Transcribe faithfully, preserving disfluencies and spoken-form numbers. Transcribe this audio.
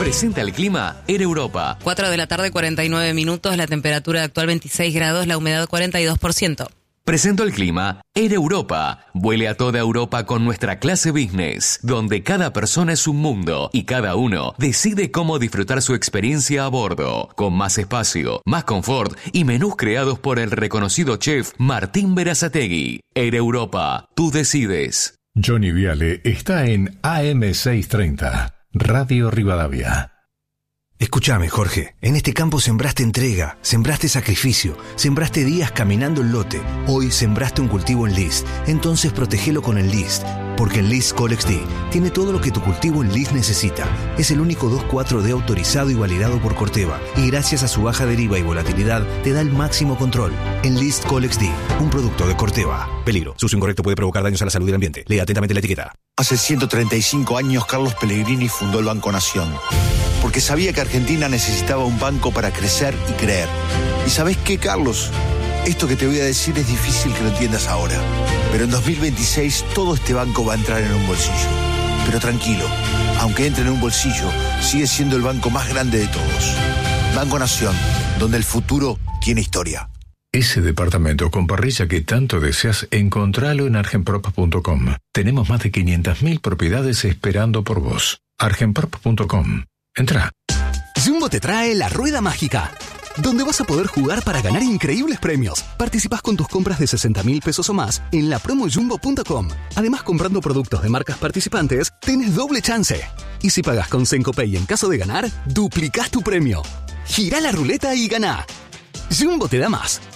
Presenta el clima Air Europa. cuatro de la tarde, cuarenta y nueve minutos, la temperatura actual veintiséis grados, la humedad cuarenta y dos por ciento. Presento el clima Air Europa. Vuele a toda Europa con nuestra clase business, donde cada persona es un mundo y cada uno decide cómo disfrutar su experiencia a bordo, con más espacio, más confort y menús creados por el reconocido chef Martín Berazategui. Air Europa, tú decides. Johnny Viale está en A M seiscientos treinta, Radio Rivadavia. Escúchame, Jorge, en este campo sembraste entrega, sembraste sacrificio, sembraste días caminando el lote. Hoy sembraste un cultivo en List, entonces protégelo con el List, porque el List Colex D tiene todo lo que tu cultivo en List necesita. Es el único dos cuatro D autorizado y validado por Corteva, y gracias a su baja deriva y volatilidad, te da el máximo control. En List Colex D, un producto de Corteva. Peligro, su uso incorrecto puede provocar daños a la salud y el ambiente. Lea atentamente la etiqueta. Hace ciento treinta y cinco años, Carlos Pellegrini fundó el Banco Nación, porque sabía que Argentina necesitaba un banco para crecer y creer. ¿Y sabés qué, Carlos? Esto que te voy a decir es difícil que lo entiendas ahora, pero en dos mil veintiséis todo este banco va a entrar en un bolsillo. Pero tranquilo, aunque entre en un bolsillo, sigue siendo el banco más grande de todos. Banco Nación, donde el futuro tiene historia. Ese departamento con parrilla que tanto deseas, encontralo en argenprop punto com. Tenemos más de quinientas mil propiedades esperando por vos. argenprop punto com. Entra. Jumbo te trae la Rueda Mágica, donde vas a poder jugar para ganar increíbles premios. Participás con tus compras de sesenta mil pesos o más en la promo jumbo punto com. Además, comprando productos de marcas participantes, tenés doble chance. Y si pagás con Sencopay en caso de ganar, duplicás tu premio. Girá la ruleta y ganá. Jumbo te da más.